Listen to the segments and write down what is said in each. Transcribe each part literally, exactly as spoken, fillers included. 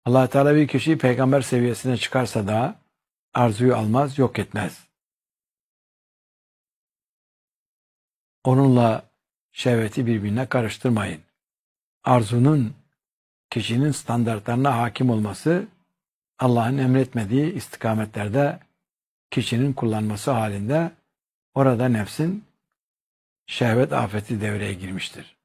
Allah Teala bir kişiyi peygamber seviyesine çıkarsa da arzuyu almaz, yok etmez. Onunla şehveti birbirine karıştırmayın. Arzunun kişinin standartlarına hakim olması, Allah'ın emretmediği istikametlerde kişinin kullanması halinde orada nefsin şehvet afeti devreye girmiştir.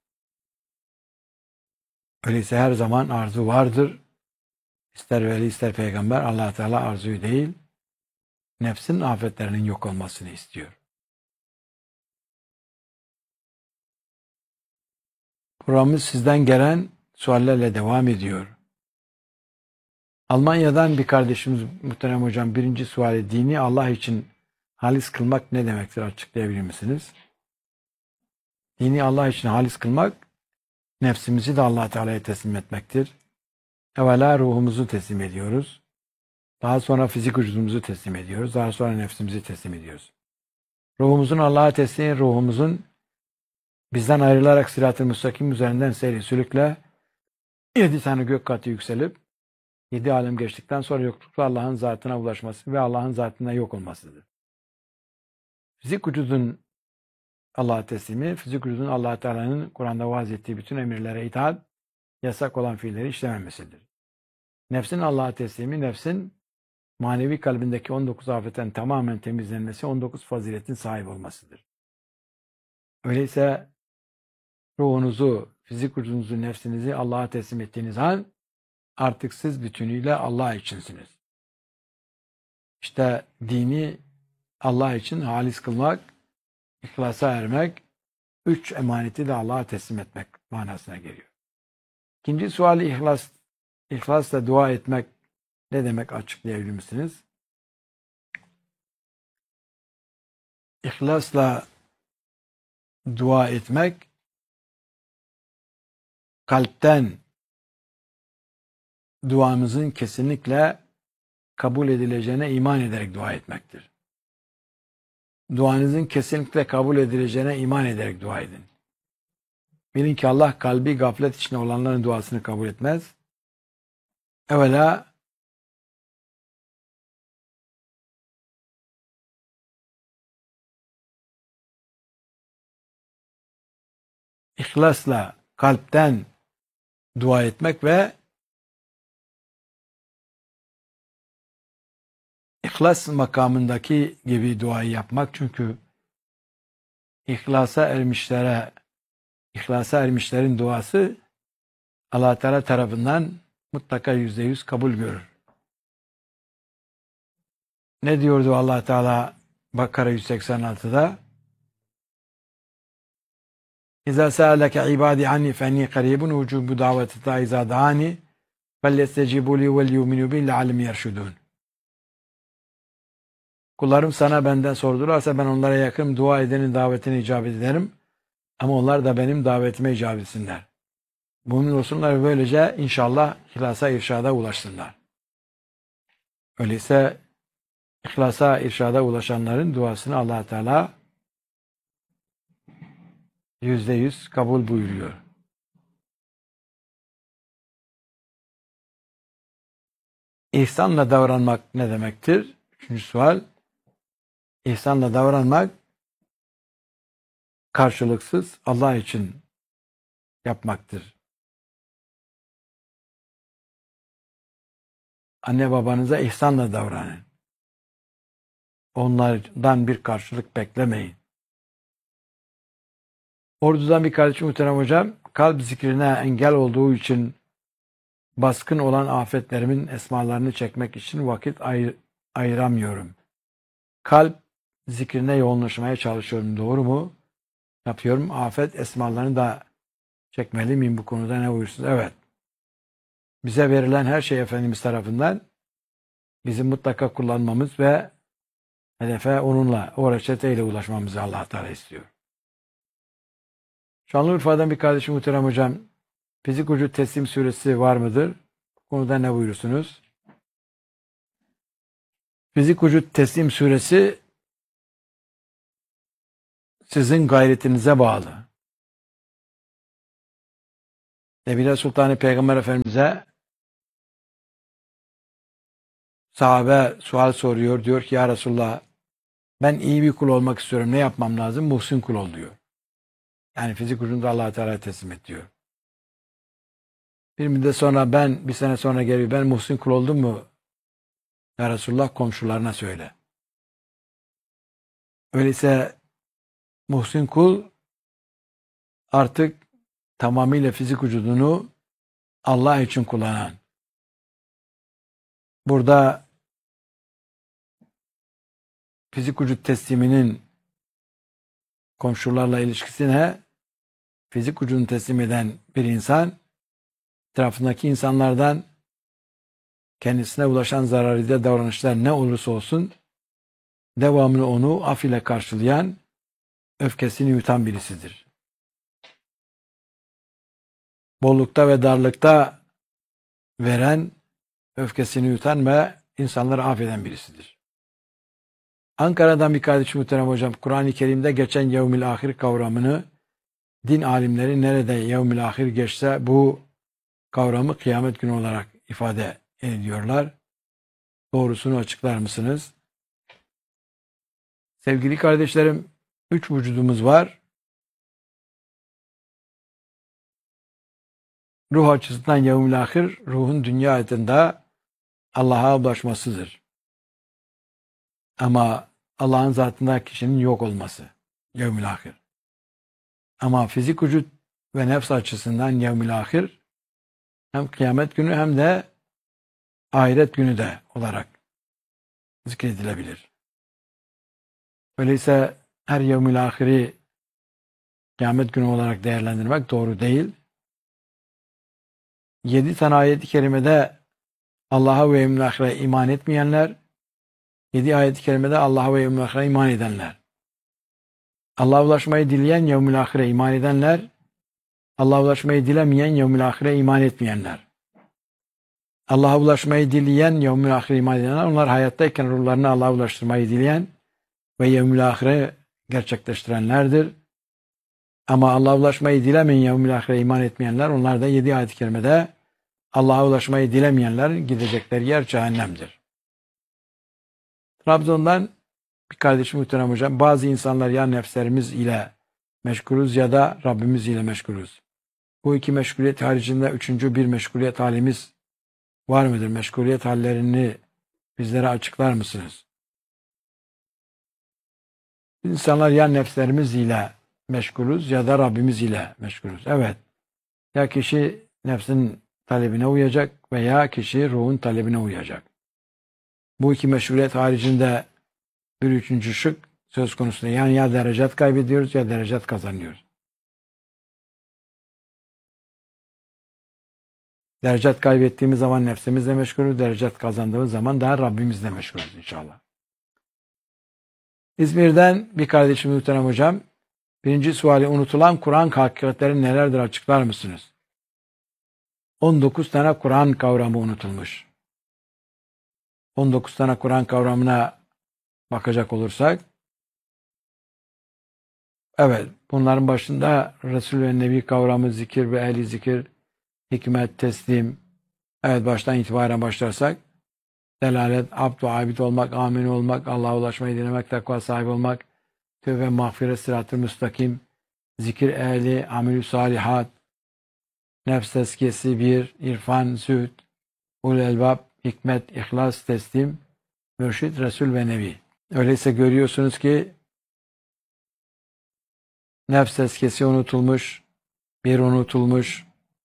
Öyleyse her zaman arzu vardır. İster veli ister peygamber Allah Teala arzuyu değil, nefsin afetlerinin yok olmasını istiyor. Programımız sizden gelen suallerle devam ediyor. Almanya'dan bir kardeşimiz muhterem hocam birinci suali dini Allah için halis kılmak ne demektir açıklayabilir misiniz? Dini Allah için halis kılmak nefsimizi de Allah Teala'ya teslim etmektir. Evvela ruhumuzu teslim ediyoruz. Daha sonra fizik vücudumuzu teslim ediyoruz. Daha sonra nefsimizi teslim ediyoruz. Ruhumuzun Allah'a teslim, ruhumuzun bizden ayrılarak sırat-ı müstakim üzerinden seyri sülükle yedi tane gök katı yükselip yedi alem geçtikten sonra yoklukta Allah'ın zatına ulaşması ve Allah'ın zatına yok olmasıdır. Fizik vücudun Allah'a teslimi, fizik vücudun Allah Teala'nın Kur'an'da vaaz ettiği bütün emirlere itaat, yasak olan fiilleri işlememesidir. Nefsin Allah'a teslimi, nefsin manevi kalbindeki on dokuz afetten tamamen temizlenmesi, on dokuz faziletin sahibi olmasıdır. Öyleyse ruhunuzu, fizik vücudunuzu, nefsinizi Allah'a teslim ettiğiniz an artık siz bütünüyle Allah içinsiniz. İşte dini Allah için halis kılmak, ihlasa ermek, üç emaneti de Allah'a teslim etmek manasına geliyor. İkinci suali ihlas, ihlasla dua etmek ne demek açıklayabilir misiniz? İhlasla dua etmek, kalpten duamızın kesinlikle kabul edileceğine iman ederek dua etmektir. Duanızın kesinlikle kabul edileceğine iman ederek dua edin. Bilin ki Allah kalbi gaflet içinde olanların duasını kabul etmez. Evvela ihlasla kalpten dua etmek ve İhlas makamındaki gibi duayı yapmak, çünkü ihlasa ermişlere, ihlasa ermişlerin duası Allah Teala tarafından mutlaka yüzde yüz kabul görür. Ne diyordu Allah Teala Bakara yüz seksen altıda? İza sa'aleke ibadi anni fenni qaribun ucubu daveti ta iza da'ani fellestecibu li vel yu'minu bi le'allem yerşudun. Kullarım sana benden sordularsa ben onlara yakın, dua edenin davetine icabet ederim. Ama onlar da benim davetime icabet etsinler. Mümin olsunlar ve böylece inşallah ihlasa, irşada ulaşsınlar. Öyleyse ihlasa, irşada ulaşanların duasını Allah Teala yüzde yüz kabul buyuruyor. İhsanla davranmak ne demektir? Üçüncü sual. İhsanla davranmak karşılıksız Allah için yapmaktır. Anne babanıza ihsanla davranın. Onlardan bir karşılık beklemeyin. Ordu'dan bir kardeşim muhterem hocam, kalp zikrine engel olduğu için baskın olan afetlerimin esmalarını çekmek için vakit ayır, ayıramıyorum. Kalp zikrine yoğunlaşmaya çalışıyorum. Doğru mu? Yapıyorum. Afet esmalarını da çekmeli miyim bu konuda, ne buyursunuz? Evet. Bize verilen her şey Efendimiz tarafından bizim mutlaka kullanmamız ve hedefe onunla, o reçeteyle ulaşmamızı Allah Teala istiyor. Şanlıurfa'dan bir kardeşim muhterem hocam, fizik vücut teslim suresi var mıdır? Bu konuda ne buyursunuz? Fizik vücut teslim suresi sizin gayretinize bağlı. Nebile Sultanı Peygamber Efendimiz'e sahabe sual soruyor. Diyor ki ya Resulullah ben iyi bir kul olmak istiyorum. Ne yapmam lazım? Muhsin kul ol diyor. Yani fizik ucunu da Allah Teala teslim et diyor. Bir müddet sonra ben bir sene sonra geliyor. Ben muhsin kul oldum mu? Ya Resulullah komşularına söyle. Öyleyse muhsin kul artık tamamıyla fizik vücudunu Allah için kullanan. Burada fizik vücut tesliminin komşularla ilişkisine fizik vücudunu teslim eden bir insan etrafındaki insanlardan kendisine ulaşan zararlı davranışlar ne olursa olsun devamlı onu af ile karşılayan, öfkesini yutan birisidir. Bollukta ve darlıkta veren, öfkesini yutan ve insanları affeden birisidir. Ankara'dan bir kardeşim muhterem hocam, Kur'an-ı Kerim'de geçen yevmil ahir kavramını din alimleri nerede yevmil ahir geçse bu kavramı kıyamet günü olarak ifade ediyorlar. Doğrusunu açıklar mısınız? Sevgili kardeşlerim, üç vücudumuz var. Ruh açısından yevmil ahir, ruhun dünya hayatında Allah'a ulaşmasıdır. Ama Allah'ın zatında kişinin yok olması yevmil ahir. Ama fizik vücut ve nefs açısından yevmil ahir hem kıyamet günü hem de ahiret günü de olarak zikredilebilir. Öyleyse her yevmil ahiri kıyamet günü olarak değerlendirmek doğru değil. Yedi tane ayet-i kerimede Allah'a ve yevmil ahire iman etmeyenler, yedi ayet-i kerimede Allah'a ve yevmil ahire iman edenler. Allah'a ulaşmayı dileyen yevmil ahire iman edenler, Allah'a ulaşmayı dilemeyen yevmil ahire iman etmeyenler. Allah'a ulaşmayı dileyen yevmil ahire iman edenler, onlar hayattayken ruhlarını Allah'a ulaştırmayı dileyen ve yevmil ahire gerçekleştirenlerdir. Ama Allah'a ulaşmayı dilemeyen yevmil ahire iman etmeyenler, onlar da yedi ayet-i kerimede Allah'a ulaşmayı dilemeyenler gidecekleri yer cehennemdir. Trabzon'dan bir kardeşim muhterem hocam, bazı insanlar ya nefslerimiz ile meşgulüz ya da Rabbimiz ile meşgulüz. Bu iki meşguliyet haricinde üçüncü bir meşguliyet halimiz var mıdır? Meşguliyet hallerini bizlere açıklar mısınız? İnsanlar ya nefslerimiz ile meşgulüz ya da Rabbimiz ile meşgulüz. Evet. Ya kişi nefsin talebine uyacak veya kişi ruhun talebine uyacak. Bu iki meşguliyet haricinde bir üçüncü şık söz konusu. Yani ya derecat kaybediyoruz ya derecat kazanıyoruz. Derecat kaybettiğimiz zaman nefsimizle meşgulüz, derecat kazandığımız zaman daha Rabbimizle meşgulüz inşallah. İzmir'den bir kardeşim muhterem hocam, birinci suali unutulan Kur'an hakikatleri nelerdir açıklar mısınız? on dokuz tane Kur'an kavramı unutulmuş. on dokuz tane Kur'an kavramına bakacak olursak, evet, bunların başında Resul ve Nebi kavramı, zikir ve ehli zikir, hikmet, teslim, evet baştan itibaren başlarsak, delalet, abd ve abid olmak, amin olmak, Allah'a ulaşmayı dilemek, takva sahibi olmak, tövbe, mağfiret, sırat-ı müstakim, zikir ehli, amelü salihat, nefs tezkiyesi bir, irfan, zühd, ul elbab, hikmet, ihlas, teslim, mürşid, Resul ve Nebi. Öyleyse görüyorsunuz ki nefs tezkiyesi unutulmuş, bir unutulmuş,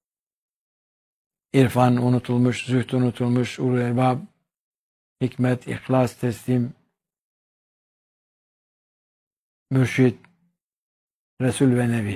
irfan unutulmuş, zühd unutulmuş, ul elbab, hikmet, ihlas, teslim, mürşid, Resul ve Nebi.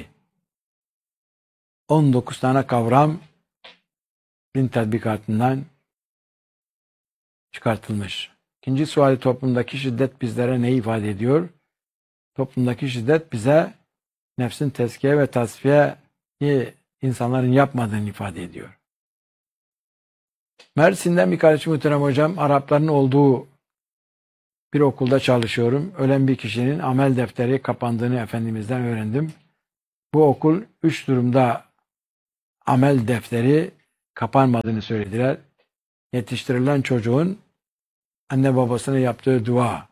on dokuz tane kavram din tatbikatından çıkartılmış. İkinci suali, toplumdaki şiddet bizlere ne ifade ediyor? Toplumdaki şiddet bize nefsin tezkiye ve tasfiyeyi insanların yapmadığını ifade ediyor. Mersin'den bir kardeşim muhterem hocam, Arapların olduğu bir okulda çalışıyorum. Ölen bir kişinin amel defteri kapandığını Efendimiz'den öğrendim. Bu okul üç durumda amel defteri kapanmadığını söylediler. Yetiştirilen çocuğun anne babasına yaptığı dua,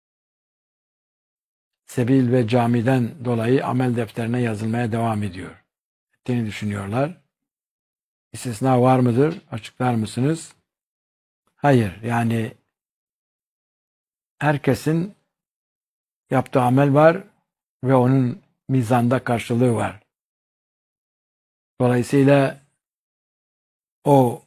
sebil ve camiden dolayı amel defterine yazılmaya devam ediyor. Ettiğini düşünüyorlar. İstisna var mıdır? Açıklar mısınız? Hayır. Yani herkesin yaptığı amel var ve onun mizanda karşılığı var. Dolayısıyla o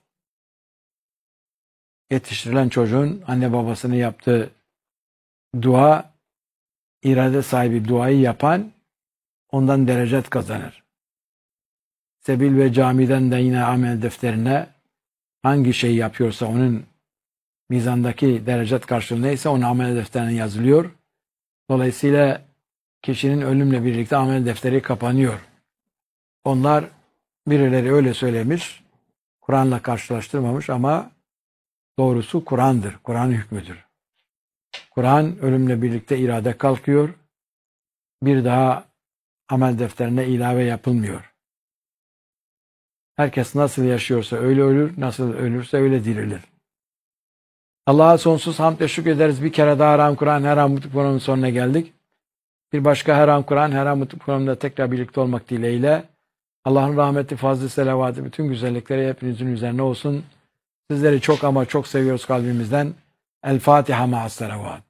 yetiştirilen çocuğun anne babasının yaptığı dua, irade sahibi duayı yapan ondan derecet kazanır. Sebil ve camiden de yine amel defterine hangi şey yapıyorsa onun mizandaki derecet karşılığı neyse onun amel defterine yazılıyor. Dolayısıyla kişinin ölümle birlikte amel defteri kapanıyor. Onlar birileri öyle söylemiş, Kur'an'la karşılaştırmamış ama doğrusu Kur'an'dır. Kur'an hükmüdür. Kur'an ölümle birlikte irade kalkıyor. Bir daha amel defterine ilave yapılmıyor. Herkes nasıl yaşıyorsa öyle ölür, nasıl ölürse öyle dirilir. Allah'a sonsuz hamd ve şükrederiz. Bir kere daha Her An Kur'an, Her An Mutlu programının sonuna geldik. Bir başka Her An Kur'an, Her An Mutlu programında tekrar birlikte olmak dileğiyle Allah'ın rahmeti, fazlı, selavatı, bütün güzellikleri hepinizin üzerine olsun. Sizleri çok ama çok seviyoruz kalbimizden. El Fatiha ma'as selavat.